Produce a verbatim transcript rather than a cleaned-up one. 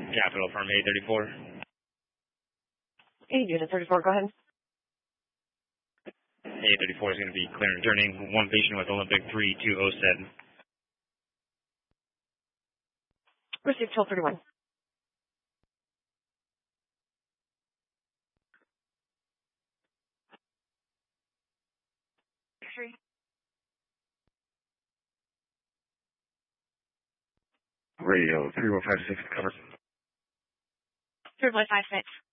Capital from A thirty-four. A unit thirty-four, go ahead. A thirty-four is going to be clear and returning. One patient with Olympic three two oh seven. Received twelve thirty-one. Three. Radio three one five six, cover. three one five six.